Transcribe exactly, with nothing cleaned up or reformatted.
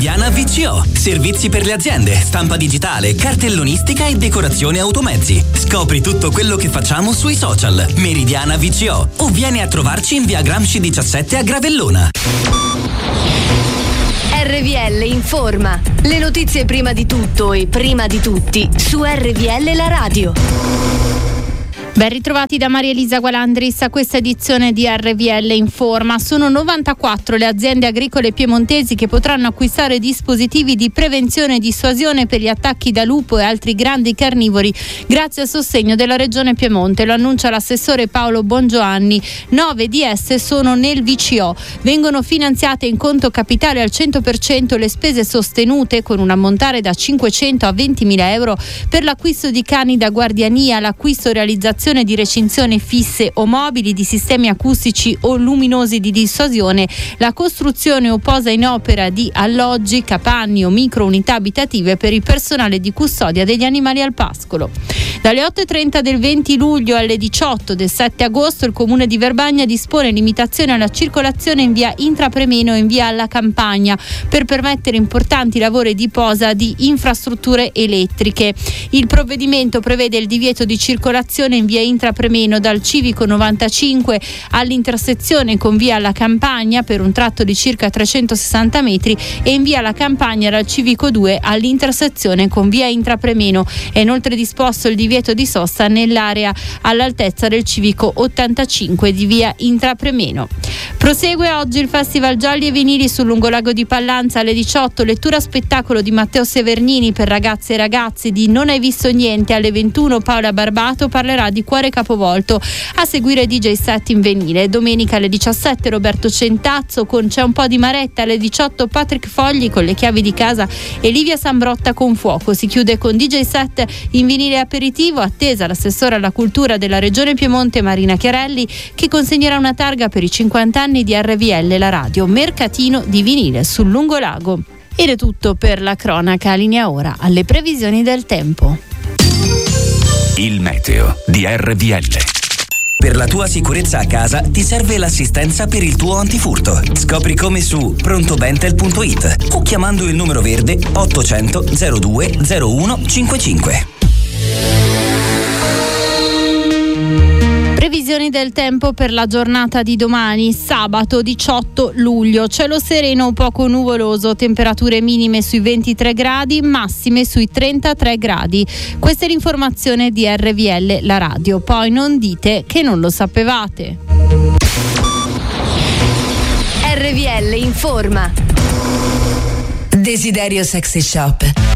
Meridiana V C O. Servizi per le aziende, stampa digitale, cartellonistica e decorazione automezzi. Scopri tutto quello che facciamo sui social. Meridiana V C O. O vieni a trovarci in via Gramsci diciassette a Gravellona. R V L informa. Le notizie prima di tutto e prima di tutti su R V L la radio. Ben ritrovati da Maria Elisa Gualandris a questa edizione di R V L Informa. Sono novantaquattro le aziende agricole piemontesi che potranno acquistare dispositivi di prevenzione e dissuasione per gli attacchi da lupo e altri grandi carnivori grazie al sostegno della Regione Piemonte. Lo annuncia l'assessore Paolo Bongiovanni. Nove di esse sono nel V C O. Vengono finanziate in conto capitale al cento per cento le spese sostenute con un ammontare da cinquecento a ventimila euro per l'acquisto di cani da guardiania, l'acquisto e realizzazione di recinzioni fisse o mobili, di sistemi acustici o luminosi di dissuasione, la costruzione o posa in opera di alloggi, capanni o micro unità abitative per il personale di custodia degli animali al pascolo. Dalle otto e trenta del venti luglio alle diciotto del sette agosto il Comune di Verbagna dispone limitazioni alla circolazione in via Intrapremeno e in via alla Campagna per permettere importanti lavori di posa di infrastrutture elettriche. Il provvedimento prevede il divieto di circolazione in via Intrapremeno dal civico novantacinque all'intersezione con via alla Campagna per un tratto di circa trecentosessanta metri e in via alla Campagna dal civico due all'intersezione con via Intrapremeno. È inoltre disposto il divieto di sosta nell'area all'altezza del civico ottantacinque di via Intrapremeno. Prosegue oggi il Festival Gialli e Vinili sul lungolago di Pallanza alle diciotto, lettura spettacolo di Matteo Severnini per ragazze e ragazzi di Non hai visto niente. Alle ventuno Paola Barbato parlerà di Cuore capovolto, a seguire D J set in venile. Domenica alle diciassette Roberto Centazzo con C'è un po' di Maretta, alle diciotto Patrick Fogli con Le chiavi di casa e Livia Sambrotta con Fuoco. Si chiude con D J set in vinile aperitivo, attesa l'assessora alla cultura della Regione Piemonte Marina Chiarelli che consegnerà una targa per i cinquanta anni di R V L la radio, mercatino di vinile sul lungolago. Ed è tutto per la cronaca, linea ora alle previsioni del tempo. Il meteo di R V L. Per la tua sicurezza a casa ti serve l'assistenza per il tuo antifurto. Scopri come su prontobentel punto it o chiamando il numero verde ottocento zero due zero uno cinquantacinque. Previsioni del tempo per la giornata di domani, sabato diciotto luglio. Cielo sereno o poco nuvoloso, temperature minime sui ventitré gradi, massime sui trentatré gradi. Questa è l'informazione di R V L la radio. Poi non dite che non lo sapevate. R V L informa. Desiderio Sexy Shop.